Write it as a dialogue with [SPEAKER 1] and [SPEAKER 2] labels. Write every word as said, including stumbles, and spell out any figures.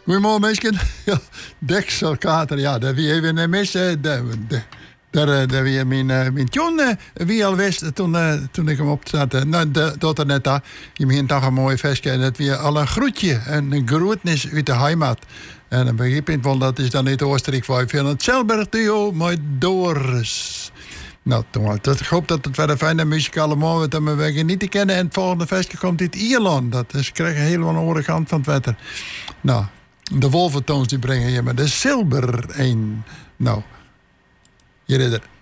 [SPEAKER 1] Goedemorgen mensen. Ja, dekselkater, ja, dat wie even een mis. Daar, daar, daar wie mijn, uh, mijn tjoen, uh, wie al wist toen, uh, toen ik hem opzette. Nou, dat er net daar. Je begint toch een mooi vestje. En dat weer al een groetje. En een groetnis uit de heimat. En dan begrijp ik wel, dat is dan niet Oostenrijk vijf. En het Zelberg duo, maar Doris. Nou, ik hoop dat het wel een fijne muzikale morgen dat we niet te kennen. En het volgende festje komt uit Ierland. Dat is, krijg je helemaal aan de andere kant van het wetter. Nou, de wolventoons die brengen je met de zilver een. Nou, je ridder.